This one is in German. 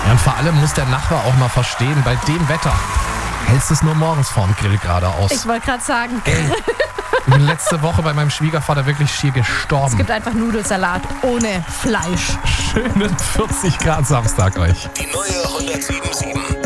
Ja, und vor allem muss der Nachbar auch mal verstehen, bei dem Wetter hältst du es nur morgens vorm Grill gerade aus. Ich wollte gerade sagen, Ich bin letzte Woche bei meinem Schwiegervater wirklich schier gestorben. es gibt einfach Nudelsalat ohne Fleisch. Schönen 40 Grad Samstag euch. Die neue 107.7.